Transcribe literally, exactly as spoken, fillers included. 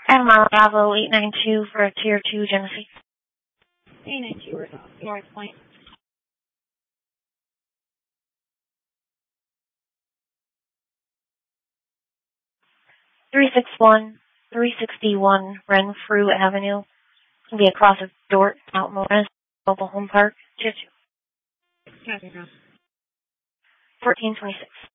Admiral Bravo eight nine two for Tier two Genesee. eight nine two, North Point. three six one, three sixty-one Renfrew Avenue. It'll be across of Dort, Mount Morris, Mobile Home Park, Tier two. Copy, now. fourteen twenty-six.